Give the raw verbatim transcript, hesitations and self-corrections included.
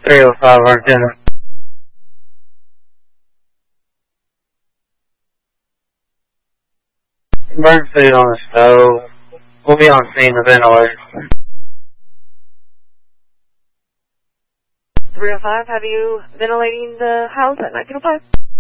three oh five Argentina. Burn food on the stove. We'll be on scene to ventilate. three oh five, have you ventilating the house at nineteen oh five?